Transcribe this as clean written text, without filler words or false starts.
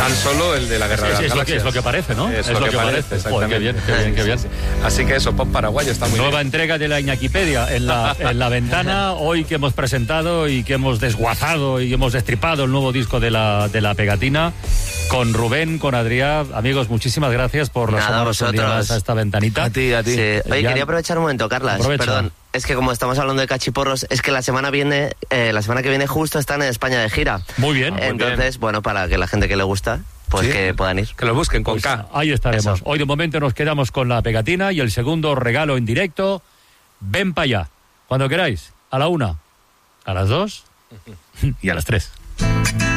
Han Solo, el de la Guerra de las Galaxias. Es lo que parece, ¿no? Es lo que parece, exactamente. Qué bien. Así que eso, pop paraguayo está muy Nueva bien. entrega de la Iñaquipedia en la ventana, hoy que hemos presentado y que hemos desguazado y hemos destripado el nuevo disco de la Pegatina, con Rubén, con Adrián. Amigos, muchísimas gracias por asomarnos un día más a esta ventanita. A ti. Sí. Oye, quería aprovechar un momento, Carlas. Aprovecha. Perdón. Es que como estamos hablando de cachiporros, es que la semana que viene justo están en España de gira. Muy bien. Entonces, bueno, para que la gente que le gusta, pues que puedan ir. Que lo busquen con Pues K. ahí estaremos. Eso. Hoy de momento nos quedamos con la Pegatina y el segundo regalo en directo. Ven para allá. Cuando queráis. A la 1, a las 2 y a las 3.